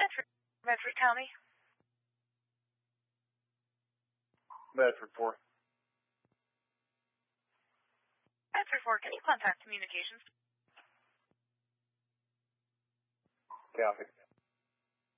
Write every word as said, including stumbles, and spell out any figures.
Bedford, Bedford County. Bedford four. Bedford four, can you contact communications? Copy.